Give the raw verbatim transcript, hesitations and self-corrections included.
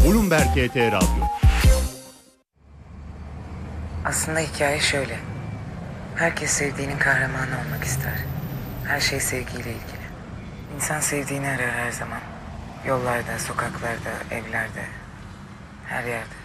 Bloomberg H T Radyo. Aslında hikaye şöyle. Herkes sevdiğinin kahramanı olmak ister. Her şey sevgiyle ilgili. İnsan sevdiğini arar her zaman. Yollarda, sokaklarda, evlerde, her yerde.